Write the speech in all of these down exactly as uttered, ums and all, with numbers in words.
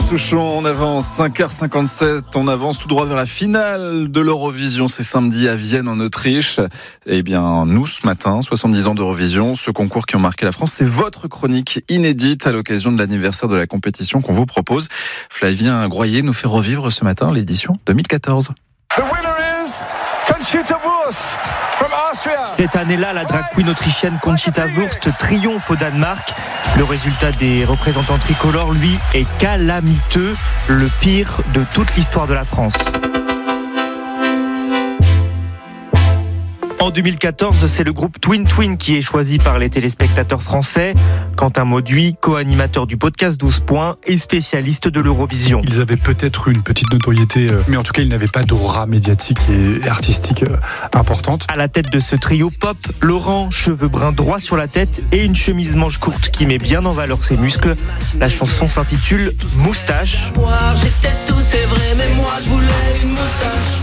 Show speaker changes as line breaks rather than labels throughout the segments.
Souchon, on avance cinq heures cinquante-sept, on avance tout droit vers la finale de l'Eurovision, c'est samedi à Vienne en Autriche. Eh bien, nous ce matin, soixante-dix ans d'Eurovision, ce concours qui ont marqué la France, c'est votre chronique inédite à l'occasion de l'anniversaire de la compétition qu'on vous propose. Flavien Groyer nous fait revivre ce matin l'édition deux mille quatorze.
The winner is Conchita Wurst from Austria.
Cette année-là, la drag queen autrichienne Conchita Wurst triomphe au Danemark. Le résultat des représentants tricolores, lui, est calamiteux, le pire de toute l'histoire de la France. En deux mille quatorze, c'est le groupe Twin Twin qui est choisi par les téléspectateurs français. Quentin Mauduit, co-animateur du podcast douze points et spécialiste de l'Eurovision.
Ils avaient peut-être une petite notoriété, mais en tout cas, ils n'avaient pas d'aura médiatique et artistique importante.
À la tête de ce trio pop, Laurent, cheveux bruns droits sur la tête et une chemise manche courte qui met bien en valeur ses muscles. La chanson s'intitule Moustache.
J'étais tout, c'est vrai, mais moi je voulais une moustache.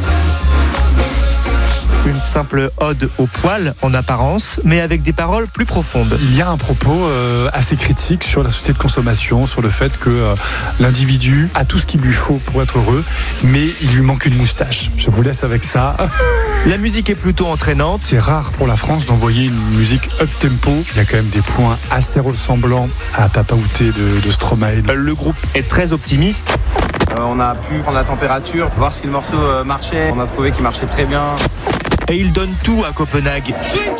Une simple ode au poil en apparence, mais avec des paroles plus profondes.
Il y a un propos euh, assez critique sur la société de consommation, sur le fait que euh, l'individu a tout ce qu'il lui faut pour être heureux, mais il lui manque une moustache. Je vous laisse avec ça.
La musique est plutôt entraînante.
C'est rare pour la France d'envoyer une musique up-tempo. Il y a quand même des points assez ressemblants à Papa Outé de, de Stromae.
Le groupe est très optimiste.
Euh, on a pu prendre la température, voir si le morceau euh, marchait. On a trouvé qu'il marchait très bien.
Et il donne tout à Copenhague.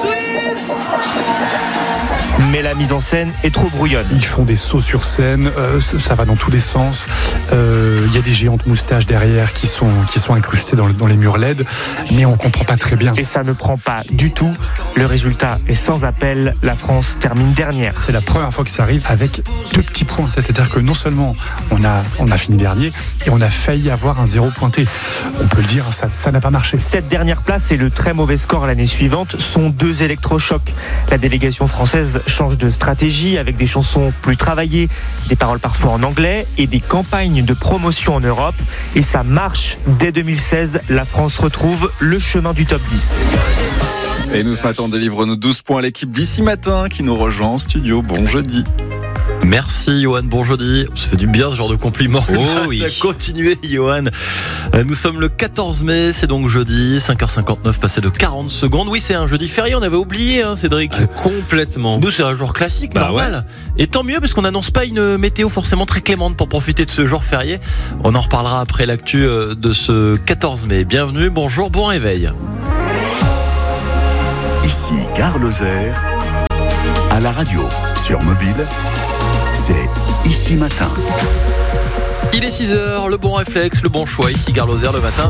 Mais la mise en scène est trop brouillonne.
Ils font des sauts sur scène, euh, ça va dans tous les sens. Il euh, y a des géantes moustaches derrière qui sont, qui sont incrustées dans, dans les murs L E D, mais on comprend pas très bien.
Et ça ne prend pas du tout. Le résultat est sans appel. La France termine dernière.
C'est la première fois que ça arrive avec deux petits points. C'est-à-dire que non seulement on a, on a fini dernier, et on a failli avoir un zéro pointé. On peut le dire, ça, ça n'a pas marché.
Cette dernière place et le très mauvais score l'année suivante sont deux électrochocs. La délégation française change de stratégie avec des chansons plus travaillées, des paroles parfois en anglais et des campagnes de promotion en Europe. Et ça marche. Dès deux mille seize, la France retrouve le chemin du top dix.
Et nous ce matin, on délivre nos douze points à l'équipe d'ici matin qui nous rejoint en studio. Bon jeudi.
Merci Johan, bon jeudi. Ça fait du bien ce genre de compliment.
Oh oui.
Continuez Johan. Nous sommes le quatorze mai, c'est donc jeudi, cinq heures cinquante-neuf passé de quarante secondes. Oui, c'est un jeudi férié, on avait oublié hein, Cédric.
Euh, complètement.
Nous, c'est un jour classique,
bah
normal. Ouais. Et tant mieux parce qu'on n'annonce pas une météo forcément très clémente pour profiter de ce jour férié. On en reparlera après l'actu de ce quatorze mai. Bienvenue, bonjour, bon réveil.
Ici Gare Lozère, à la radio, sur mobile, c'est Ici Matin.
Il est six heures, le bon réflexe, le bon choix, ici Gare Lozère le matin.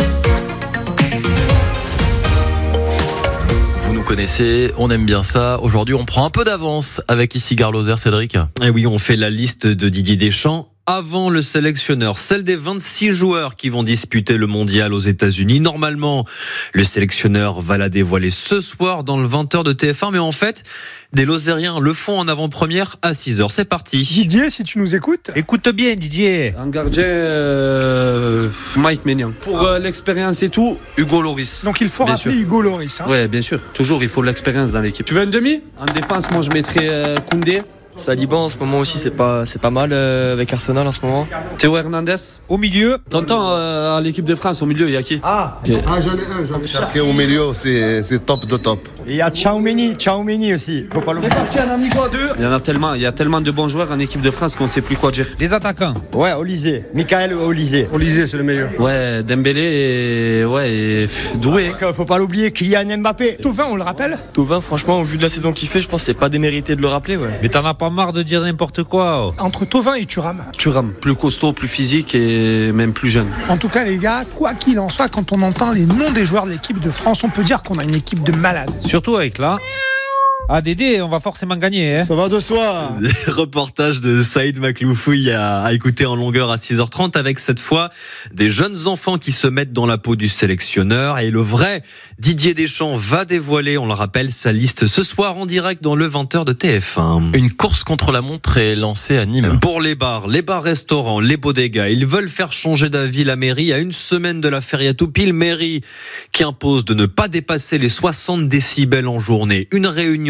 Vous nous connaissez, on aime bien ça. Aujourd'hui, on prend un peu d'avance avec ici Gare Lozère, Cédric.
Et oui, on fait la liste de Didier Deschamps avant le sélectionneur, celle des vingt-six joueurs qui vont disputer le mondial aux États-Unis. Normalement, le sélectionneur va la dévoiler ce soir dans le vingt heures de T F un, mais en fait, des Lozériens le font en avant-première à six heures. C'est parti.
Didier, si tu nous écoutes.
Écoute bien, Didier.
Un gardien, euh, Mike Maignan. Pour euh, l'expérience et tout, Hugo Lloris.
Donc il faut
bien
rappeler
sûr.
Hugo Lloris. Hein.
Ouais, bien sûr. Toujours, il faut de l'expérience dans l'équipe. Tu veux un demi ? En défense, moi, je mettrais euh, Koundé.
Saliban en ce moment aussi c'est pas c'est pas mal euh, avec Arsenal en ce moment.
Théo Hernandez
au milieu.
Tonton euh, à l'équipe de France au milieu il y a qui?
Ah,
okay.
ah j'en ai un, j'en ai Cherki au milieu c'est c'est top de top.
Il y a Tchouaméni, Tchouaméni aussi. Faut pas l'oublier.
C'est parti un amigo à deux. Il y en a tellement, il y a tellement de bons joueurs en équipe de France qu'on sait plus quoi dire.
Les attaquants.
Ouais, Olysée, Michael Olysée.
Olysée c'est le meilleur.
Ouais, Dembélé et ouais et doué.
Faut pas l'oublier, Kylian Mbappé.
Thauvin, on le rappelle.
Thauvin, franchement, au vu de la saison qu'il fait, je pense que c'est pas démérité de le rappeler. Ouais.
Mais t'en as pas marre de dire n'importe quoi.
Entre Thauvin et Thuram.
Thuram, plus costaud, plus physique et même plus jeune.
En tout cas, les gars, quoi qu'il en soit, quand on entend les noms des joueurs de l'équipe de France, on peut dire qu'on a une équipe de malades.
Surtout avec là. Ah Dédé, on va forcément gagner. Hein.
Ça va de soi.
Reportage de Saïd Makloufouille à, à écouter en longueur à six heures trente avec cette fois des jeunes enfants qui se mettent dans la peau du sélectionneur. Et le vrai Didier Deschamps va dévoiler, on le rappelle, sa liste ce soir en direct dans le vingt heures de T F un. Une course contre la montre est lancée à Nîmes. Pour les bars, les bars-restaurants, les bodegas, ils veulent faire changer d'avis la mairie à une semaine de la feria Toupil. Mairie qui impose de ne pas dépasser les soixante décibels en journée. Une réunion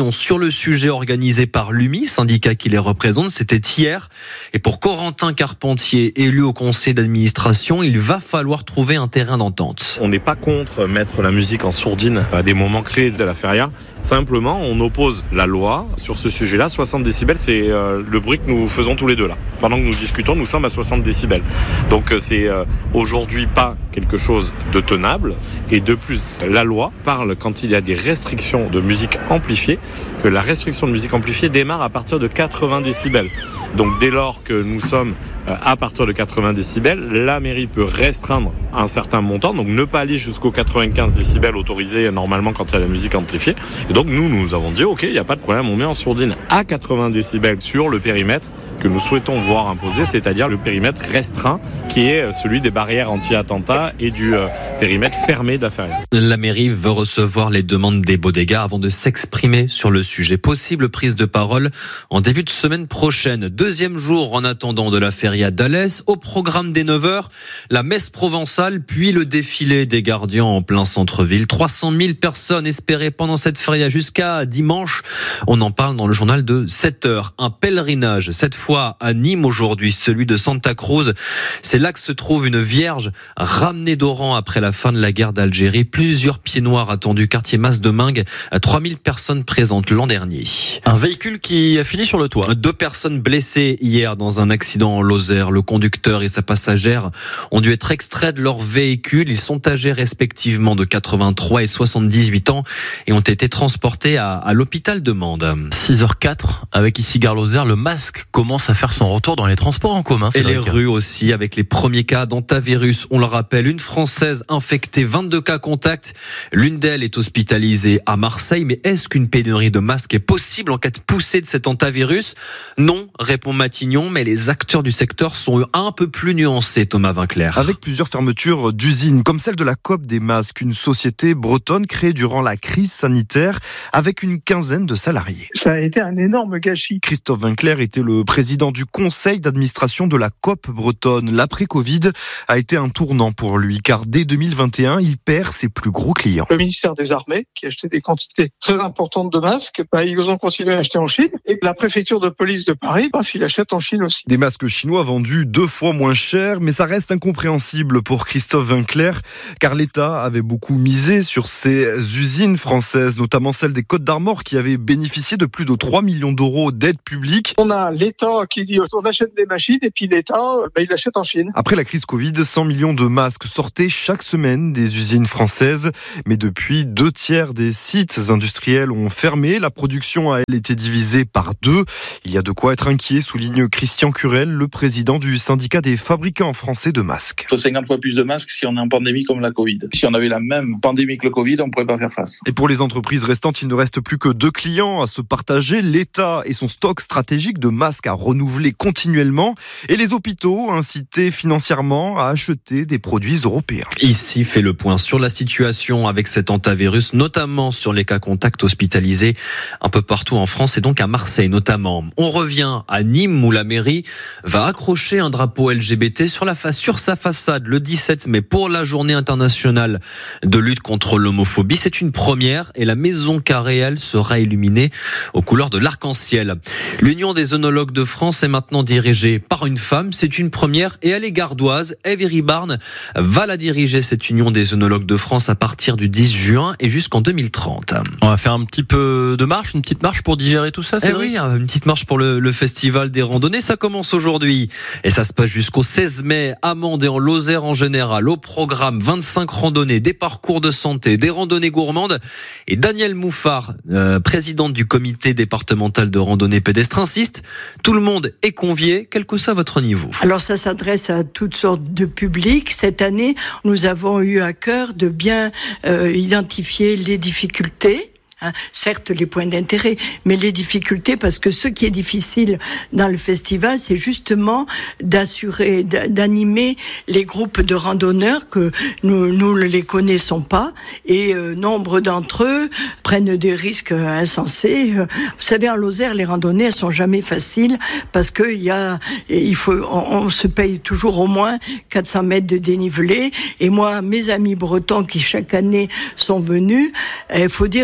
réunion sur le sujet organisée par l'U M I, syndicat qui les représente. C'était hier. Et pour Corentin Carpentier, élu au conseil d'administration, il va falloir trouver un terrain d'entente.
On n'est pas contre mettre la musique en sourdine à des moments clés de la feria. Simplement, on oppose la loi sur ce sujet-là. soixante décibels, c'est euh, le bruit que nous faisons tous les deux là. Pendant que nous discutons, nous sommes à soixante décibels. Donc c'est euh, aujourd'hui pas quelque chose de tenable. Et de plus, la loi parle, quand il y a des restrictions de musique amplifiée, que la restriction de musique amplifiée démarre à partir de quatre-vingts décibels. Donc dès lors que nous sommes à partir de quatre-vingts décibels, la mairie peut restreindre un certain montant, donc ne pas aller jusqu'aux quatre-vingt-quinze décibels autorisés normalement quand il y a la musique amplifiée. Et donc nous, nous avons dit, ok, il n'y a pas de problème, on met en sourdine à quatre-vingts décibels sur le périmètre que nous souhaitons voir imposer, c'est-à-dire le périmètre restreint qui est celui des barrières anti-attentat et du euh, périmètre fermé de la feria.
La mairie veut recevoir les demandes des bodegas avant de s'exprimer sur le sujet. Possible prise de parole en début de semaine prochaine. Deuxième jour en attendant de la feria d'Alès. Au programme des neuf heures, la messe provençale, puis le défilé des gardiens en plein centre-ville. trois cent mille personnes espérées pendant cette feria jusqu'à dimanche. On en parle dans le journal de sept heures. Un pèlerinage, cette fois à Nîmes aujourd'hui, celui de Santa Cruz. C'est là que se trouve une vierge ramenée d'Oran après la fin de la guerre d'Algérie. Plusieurs pieds noirs attendus, quartier Mas-de-Mingue. trois mille personnes présentes l'an dernier.
Un véhicule qui a fini sur le toit.
Deux personnes blessées hier dans un accident en Lozère. Le conducteur et sa passagère ont dû être extraits de leur véhicule. Ils sont âgés respectivement de quatre-vingt-trois et soixante-dix-huit ans et ont été transportés à, à l'hôpital de Mende.
six heures quatre avec ici Gare Lozère. Le masque commence à faire son retour dans les transports en commun.
Et les rues aussi, avec les premiers cas d'hantavirus. On le rappelle, une Française infectée, vingt-deux cas contacts. L'une d'elles est hospitalisée à Marseille. Mais est-ce qu'une pénurie de masques est possible en cas de poussée de cet hantavirus ? Non, répond Matignon, mais les acteurs du secteur sont un peu plus nuancés, Thomas Vinclair.
Avec plusieurs fermetures d'usines, comme celle de la Coop des Masques, une société bretonne créée durant la crise sanitaire avec une quinzaine de salariés.
Ça a été un énorme gâchis.
Christophe Vinclair était le président du conseil d'administration de la Coop bretonne. L'après-Covid a été un tournant pour lui, car dès deux mille vingt et un, il perd ses plus gros clients.
Le ministère des Armées, qui achetait des quantités très importantes de masques, bah, ils ont continué à acheter en Chine. Et la préfecture de police de Paris, bah, il achète en Chine aussi.
Des masques chinois vendus deux fois moins cher, mais ça reste incompréhensible pour Christophe Vinclair, car l'État avait beaucoup misé sur ces usines françaises, notamment celle des Côtes d'Armor, qui avait bénéficié de plus de trois millions d'euros d'aide publique.
On a l'État qui dit on achète des machines et puis l'État, bah, il achète en Chine.
Après la crise Covid, cent millions de masques sortaient chaque semaine des usines françaises. Mais depuis, deux tiers des sites industriels ont fermé. La production a, elle, été divisée par deux. Il y a de quoi être inquiet, souligne Christian Curel, le président du syndicat des fabricants français de masques.
Il faut cinquante fois plus de masques si on est en pandémie comme la Covid. Si on avait la même pandémie que le Covid, on ne pourrait pas faire face.
Et pour les entreprises restantes, il ne reste plus que deux clients à se partager. L'État et son stock stratégique de masques à renouveler continuellement et les hôpitaux incités financièrement à acheter des produits européens.
Ici fait le point sur la situation avec cet hantavirus, notamment sur les cas contacts hospitalisés un peu partout en France et donc à Marseille notamment. On revient à Nîmes où la mairie va accrocher un drapeau L G B T sur, la fa- sur sa façade le dix-sept mai pour la journée internationale de lutte contre l'homophobie. C'est une première et la maison carrée, elle, sera illuminée aux couleurs de l'arc-en-ciel. L'Union des œnologues de France est maintenant dirigée par une femme. C'est une première et elle est gardoise. Eve Ribarne va la diriger, cette Union des œnologues de France, à partir du dix juin et jusqu'en deux mille trente.
On va faire un petit peu de marche, une petite marche pour digérer tout ça,
Eh oui, une petite marche pour le, le festival des randonnées. Ça commence aujourd'hui et ça se passe jusqu'au seize mai à Mende et en Lozère en général. Au programme, vingt-cinq randonnées, des parcours de santé, des randonnées gourmandes. Et Danielle Mouffard, euh, présidente du comité départemental de randonnée pédestre, insiste. Tout le monde est convié, quel que soit votre niveau.
Alors ça s'adresse à toutes sortes de publics. Cette année, nous avons eu à cœur de bien euh, identifier les difficultés. Hein, certes les points d'intérêt, mais les difficultés, parce que ce qui est difficile dans le festival, c'est justement d'assurer, d'animer les groupes de randonneurs que nous nous ne les connaissons pas, et euh, nombre d'entre eux prennent des risques insensés. Vous savez, en Lozère, les randonnées elles sont jamais faciles parce que il y a, il faut, on, on se paye toujours au moins quatre cents mètres de dénivelé. Et moi, mes amis bretons qui chaque année sont venus, il faut dire que ça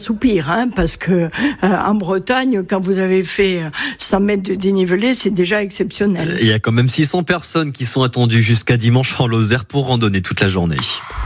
soupir, hein, parce que euh, en Bretagne, quand vous avez fait cent mètres de dénivelé, c'est déjà exceptionnel.
Il y a quand même six cents personnes qui sont attendues jusqu'à dimanche en Lozère pour randonner toute la journée.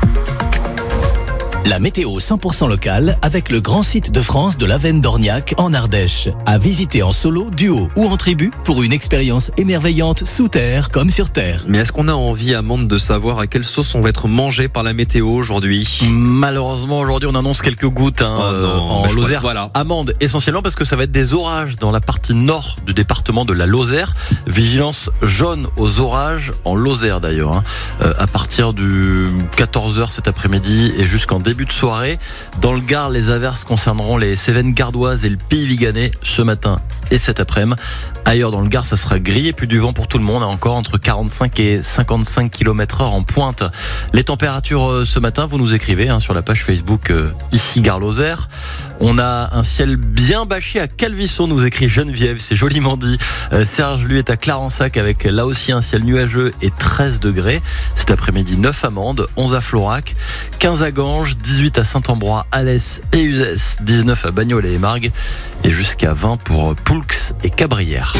La météo cent pour cent locale avec le grand site de France de l'Avenne d'Orniac en Ardèche. À visiter en solo, duo ou en tribu pour une expérience émerveillante sous terre comme sur terre.
Mais est-ce qu'on a envie, Amande, de savoir à quelle sauce on va être mangé par la météo aujourd'hui ?
Malheureusement, aujourd'hui, on annonce quelques gouttes hein,
oh non,
en Lozère.
Voilà.
Amande, essentiellement parce que ça va être des orages dans la partie nord du département de la Lozère. Vigilance jaune aux orages en Lozère d'ailleurs. Hein, euh, à partir du quatorze heures cet après-midi et jusqu'en début de soirée. Dans le Gard, les averses concerneront les Cévennes gardoises et le Pays Viganais ce matin et cet après-midi. Ailleurs dans le Gard, ça sera gris et puis du vent pour tout le monde, encore entre quarante-cinq et cinquante-cinq kilomètres heure en pointe. Les températures ce matin, vous nous écrivez hein, sur la page Facebook euh, ici Gare Lozère. On a un ciel bien bâché à Calvisson, nous écrit Geneviève, c'est joliment dit. Euh, Serge, lui, est à Clarensac avec là aussi un ciel nuageux et treize degrés. Cet après-midi, neuf à Mende, onze à Florac, quinze à Ganges, dix-huit à Saint-Ambrois, Alès et Uzès, dix-neuf à Bagnolet et Margues et jusqu'à vingt pour Poulx et Cabrières.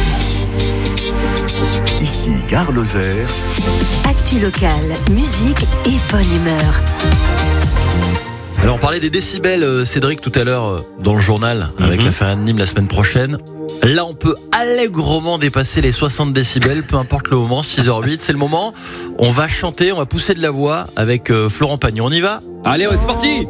Ici Gare Lozère.
Actu locale, musique et bonne humeur.
Alors on parlait des décibels, Cédric, tout à l'heure dans le journal avec mm-hmm. l'affaire Nîmes la semaine prochaine. Là, on peut allègrement dépasser les soixante décibels, peu importe le moment, six heures huit, c'est le moment. On va chanter, on va pousser de la voix avec euh, Florent Pagnon. On y va ?
Allez, ouais, c'est parti !